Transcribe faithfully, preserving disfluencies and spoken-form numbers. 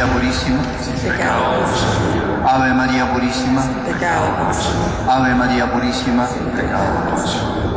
María Purísima, pecado nuestro, Ave María Purísima, pecado nuestro, Ave María Purísima, pecado nuestro.